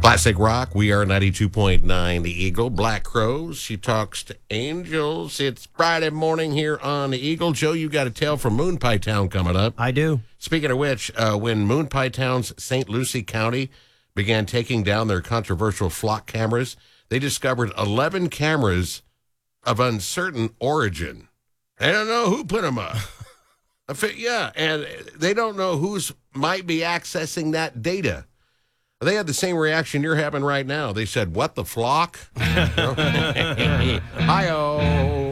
Classic rock. We are 92.9 The Eagle. Black Crows. She talks to angels. It's Friday morning here on The Eagle. Joe, you got a tale from Moon Pie Town coming up. I do. Speaking of which, when Moon Pie Town's St. Lucie County began taking down their controversial flock cameras, they discovered 11 cameras of uncertain origin. They don't know who put them up. Yeah, and they don't know who's might be accessing that data. They had the same reaction you're having right now. They said, "What the flock?" Hi-oh.